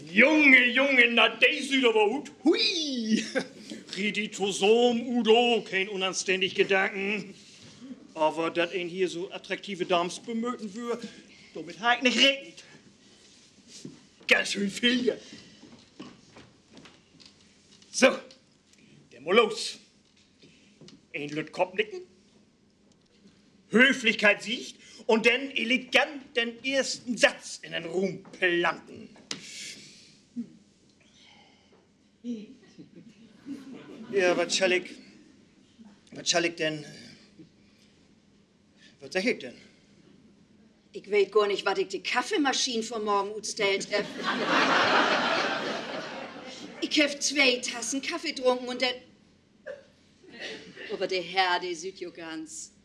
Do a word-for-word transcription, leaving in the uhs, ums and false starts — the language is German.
Junge, Junge, na, der sieht aber gut. Hui! Reditosom, Udo, kein unanständig Gedanken. Aber dass ihn hier so attraktive Dams bemöten würde, damit hat ich nicht regnet. Ganz schön viel, ja. So, der muss los. Ein Lüt Kopf nicken, Höflichkeit siegt und dann elegant den ersten Satz in den Ruhm planten. Ja, was soll ich, was soll ich denn, was sag ich denn? Ich weiß gar nicht, was ich die Kaffeemaschine vor morgen utstellt hab. Ich hab zwei Tassen Kaffee getrunken und dann... Aber der Herr, der sieht jo ganz.